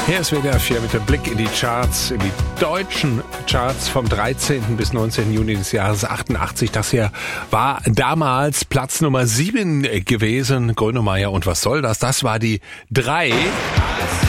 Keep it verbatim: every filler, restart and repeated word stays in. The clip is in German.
Hier ist W D R vier mit dem Blick in die Charts, in die deutschen Charts vom dreizehnten bis neunzehnten Juni des Jahres achtundachtzig. Das hier war damals Platz Nummer sieben gewesen. Grönemeyer und was soll das? Das war die drei.